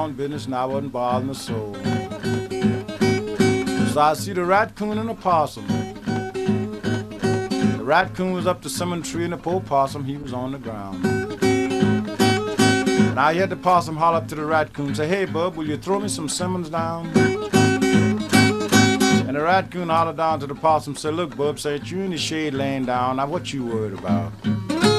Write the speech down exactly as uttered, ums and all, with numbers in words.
own business and I wasn't bothering a soul. So I see the raccoon and the possum. The raccoon was up the cinnamon tree and the poor possum, he was on the ground. Now you had the possum holler up to the raccoon and say, "Hey bub, will you throw me some cinnamons down?" And the raccoon hollered down to the possum, say, "Look bub, say, you in the shade laying down, now what you worried about?"